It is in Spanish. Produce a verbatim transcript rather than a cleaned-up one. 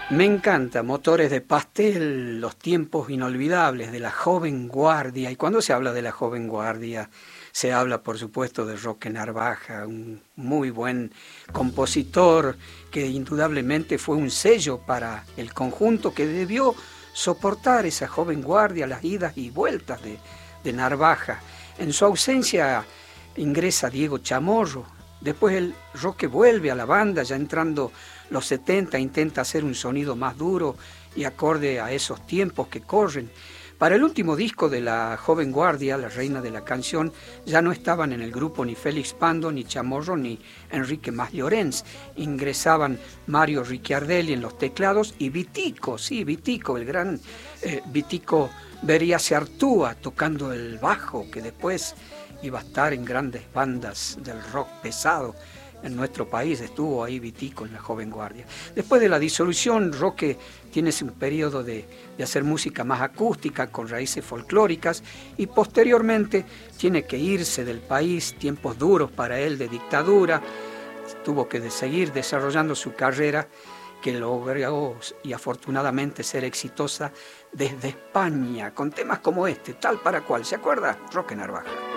Me encanta, Motores de Pastel, los tiempos inolvidables de la joven guardia. Y cuando se habla de la joven guardia, se habla, por supuesto, de Roque Narvaja, un muy buen compositor que indudablemente fue un sello para el conjunto que debió soportar esa joven guardia, las idas y vueltas de, de Narvaja. En su ausencia ingresa Diego Chamorro. Después el Roque vuelve a la banda, ya entrando los setenta, intenta hacer un sonido más duro y acorde a esos tiempos que corren. Para el último disco de la joven guardia, La Reina de la Canción, ya no estaban en el grupo ni Félix Pando, ni Chamorro, ni Enrique Mas Llorens. Ingresaban Mario Ricciardelli en los teclados y Vitico, sí, Vitico, el gran eh, Vitico Beria se Artúa tocando el bajo, que después iba a estar en grandes bandas del rock pesado. En nuestro país estuvo ahí Vitico en la joven guardia. Después de la disolución, Roque tiene un periodo de, de hacer música más acústica con raíces folclóricas y posteriormente tiene que irse del país, tiempos duros para él de dictadura, tuvo que seguir desarrollando su carrera que logró y afortunadamente ser exitosa desde España con temas como este, Tal para cual. ¿Se acuerda? Roque Narvaja.